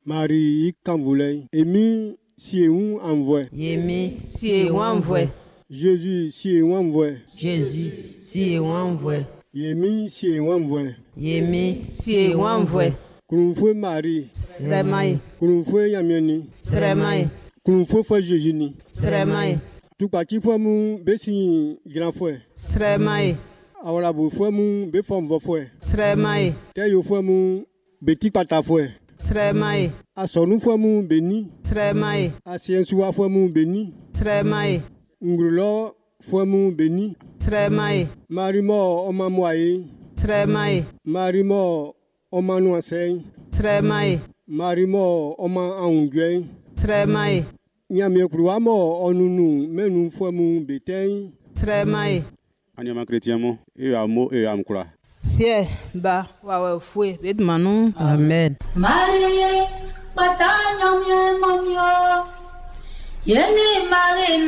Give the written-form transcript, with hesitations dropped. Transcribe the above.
Marie Kanvoulay. Emi Siéon envoie. Yemi Siéon envoie. Jésus Siéon envoie. Jésus Siéon envoie. Yemi Siéon envoie. Yemi Siéon envoie. Kunfo Marie. Sremai. Kunfo Yamiani. Sremai. Kunfo Fo Jésus ni. Sremai. Tukpaki fo mu besi grand frère. Sremai. Awala bu fo mu be fo mvo frère. Sremai. Te yo fo mu beti pata frère. Sremai. Asonu fo mu beni. Sremai. Asiensuwa fo mu beni. Sremai. Ngrulo fo mu beni. Sremai. Marimo oma moye. Sremai. Marimo oma nuansen. Sremai. Marimo oma aungwe. Sremai. Nyame kruwa mo onunu menu fo mu beten. Sremai. Anyama chrétien mo e amo e amkura. Sie ba wa fue bedmanu. Amen. Marie patanya mye momyo. Yeni Marie